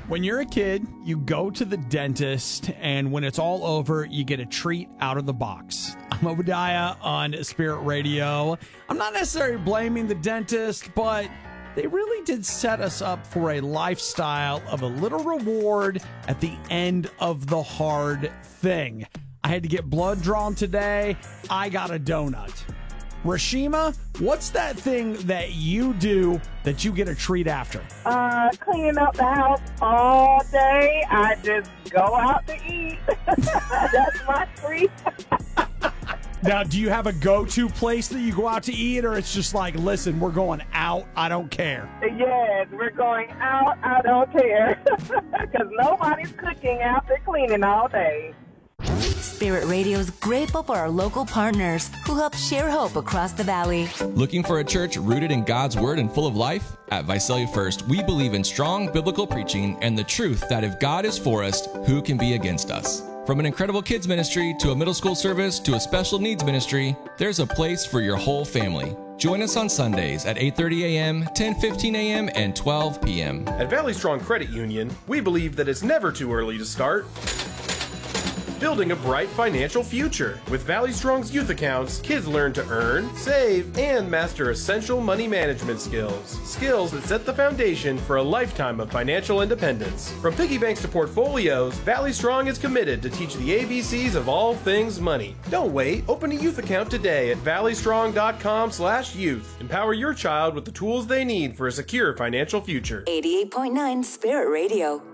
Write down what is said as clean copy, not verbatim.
When you're a kid, you go to the dentist, and when it's all over, you get a treat out of the box. I'm Obadiah on Spirit Radio. I'm not necessarily blaming the dentist, but they really did set us up for a lifestyle of a little reward at the end of the hard thing. I had to get blood drawn today. I got a donut. Rashima, what's that thing that you do that you get a treat after? Cleaning up the house all day. I just go out to eat. That's my treat. Now, do you have a go-to place that you go out to eat, or it's just like, listen, we're going out, I don't care? Yes, we're going out. I don't care. Because nobody's cooking after cleaning all day. Spirit Radio is grateful for our local partners who help share hope across the valley. Looking for a church rooted in God's Word and full of life? At Visalia First, we believe in strong biblical preaching and the truth that if God is for us, who can be against us? From an incredible kids ministry to a middle school service to a special needs ministry, there's a place for your whole family. Join us on Sundays at 8:30 a.m., 10:15 a.m., and 12 p.m. At Valley Strong Credit Union, we believe that it's never too early to start building a bright financial future. With Valley Strong's youth accounts, kids learn to earn, save, and master essential money management skills. Skills that set the foundation for a lifetime of financial independence. From piggy banks to portfolios, Valley Strong is committed to teach the ABCs of all things money. Don't wait. Open a youth account today at valleystrong.com/youth. Empower your child with the tools they need for a secure financial future. 88.9 Spirit Radio.